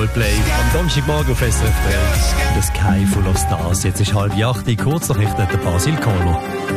Coldplay am Donnerstagmorgen auf SRF 3. The Sky Full of Stars. Jetzt ist 7:30, Kurznachrichten der Basil Kohler.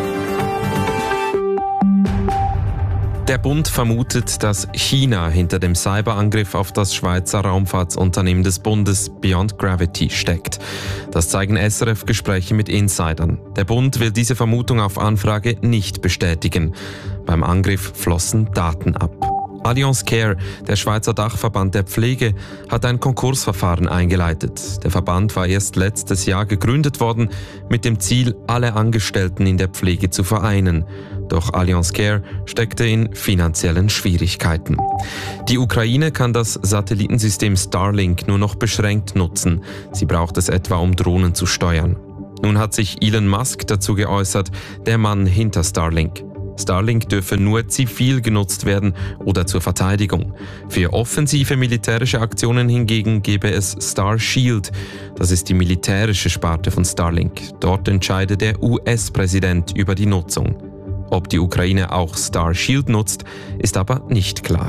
Der Bund vermutet, dass China hinter dem Cyberangriff auf das Schweizer Raumfahrtsunternehmen des Bundes Beyond Gravity steckt. Das zeigen SRF-Gespräche mit Insidern. Der Bund will diese Vermutung auf Anfrage nicht bestätigen. Beim Angriff flossen Daten ab. Allianz Care, der Schweizer Dachverband der Pflege, hat ein Konkursverfahren eingeleitet. Der Verband war erst letztes Jahr gegründet worden, mit dem Ziel, alle Angestellten in der Pflege zu vereinen. Doch Allianz Care steckte in finanziellen Schwierigkeiten. Die Ukraine kann das Satellitensystem Starlink nur noch beschränkt nutzen. Sie braucht es etwa, um Drohnen zu steuern. Nun hat sich Elon Musk dazu geäußert, der Mann hinter Starlink. Starlink dürfe nur zivil genutzt werden oder zur Verteidigung. Für offensive militärische Aktionen hingegen gebe es Star Shield. Das ist die militärische Sparte von Starlink. Dort entscheidet der US-Präsident über die Nutzung. Ob die Ukraine auch Star Shield nutzt, ist aber nicht klar.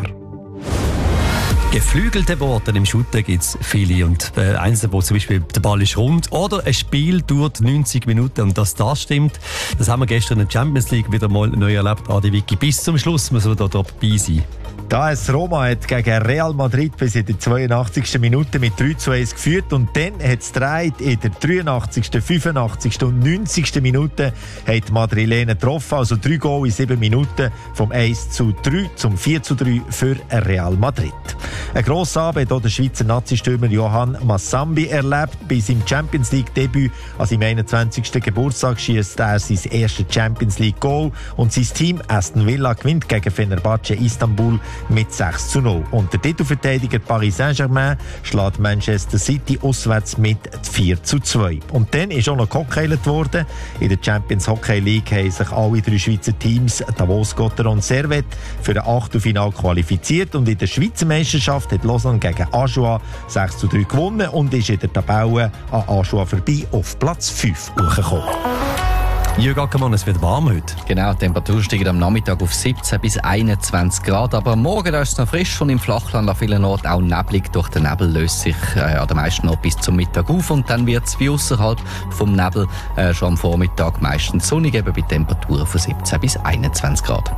Geflügelte Worte im Shooter gibt es viele. Und eins, wo zum Beispiel der Ball ist rund oder ein Spiel dauert 90 Minuten. Und dass das stimmt, das haben wir gestern in der Champions League wieder mal neu erlebt. Adi Vicky, bis zum Schluss müssen wir da dabei sein. Die AS Roma hat gegen Real Madrid bis in der 82. Minute mit 3:1 geführt und dann hat es gedreht. In der 83., 85. und 90. Minute hat die Madrilenen getroffen, also 3 Goal in 7 Minuten, vom 1:3 zum 4:3 für Real Madrid. Ein grosser Abend hat auch der Schweizer Nazi-Stürmer Johann Massambi erlebt. Bei seinem Champions League-Debüt an seinem 21. Geburtstag schießt er sein erstes Champions League-Goal und sein Team Aston Villa gewinnt gegen Fenerbahce Istanbul mit 6:0. Und der Titelverteidiger Paris Saint-Germain schlägt Manchester City auswärts mit 4:2. Und dann ist auch noch gehockeyt worden. In der Champions Hockey League haben sich alle 3 Schweizer Teams, Davos, Gotteron und Servette, für ein Achtelfinale qualifiziert. Und in der Schweizer Meisterschaft hat Lausanne gegen Ajoie 6:3 gewonnen und ist in der Tabelle an Ajoie vorbei auf Platz 5 hochgekommen. Jürg Ackermann, es wird warm heute. Genau, die Temperatur steigt am Nachmittag auf 17 bis 21 Grad. Aber morgen ist es noch frisch und im Flachland an vielen Orten auch neblig. Durch den Nebel löst sich an den meisten Orten bis zum Mittag auf. Und dann wird es wie ausserhalb vom Nebel schon am Vormittag meistens sonnig, eben bei Temperaturen von 17 bis 21 Grad.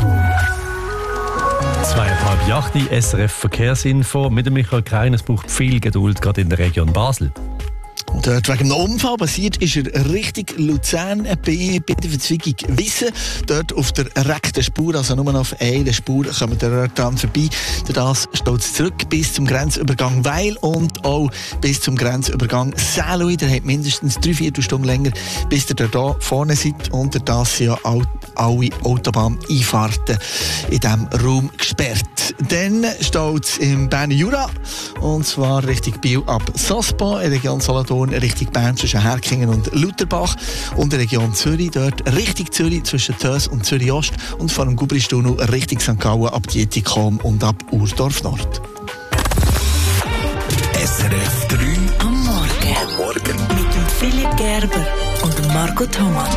7:30, SRF Verkehrsinfo mit dem Michael Krein. Es braucht viel Geduld, gerade in der Region Basel. Und dort wegen einem Unfall passiert ist er Richtung Luzern bei der Verzweigung Wissen. Dort auf der rechten Spur, also nur noch auf einer Spur, kommen wir dran vorbei. Das steht zurück bis zum Grenzübergang Weil und auch bis zum Grenzübergang Saarlouis. Der hat mindestens 3/4 Stunden länger, bis ihr da vorne seid. Und das sind ja alle Autobahneinfahrten in diesem Raum gesperrt. Dann steht es im Berner Jura, und zwar Richtung Biel ab Sospo, in der Region Solothurn Richtung Bern zwischen Herkingen und Lutherbach und in der Region Zürich, dort Richtung Zürich zwischen Tös und Zürich Ost und vor dem Gubristunnel Richtung St. Gallen ab Dietikon und ab Urdorf Nord. SRF 3 am Morgen. Mit dem Philipp Gerber und dem Marco Thomas.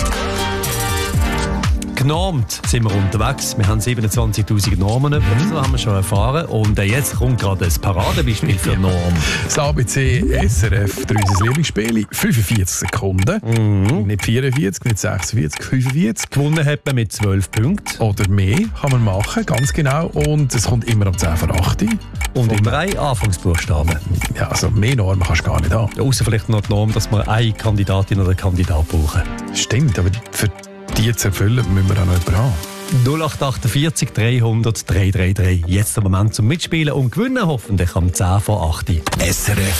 Genormt sind wir unterwegs. Wir haben 27'000 Normen, das haben wir schon erfahren. Und jetzt kommt gerade ein Paradebeispiel für Norm. Das ABC SRF 3, unser Lieblingsspiel, 45 Sekunden. Nicht 44, nicht 46, 45. Gewonnen hat man mit 12 Punkten. Oder mehr kann man machen, ganz genau. Und es kommt immer um 10 vor 8. Und immer ein Anfangsbuchstaben. Ja, also mehr Normen kannst du gar nicht haben. Außer vielleicht noch die Norm, dass wir eine Kandidatin oder einen Kandidat brauchen. Stimmt, aber für die zu erfüllen, müssen wir auch noch jemanden haben. 0848 300 333. Jetzt der Moment zum Mitspielen und gewinnen hoffentlich am 10 vor 8. SRF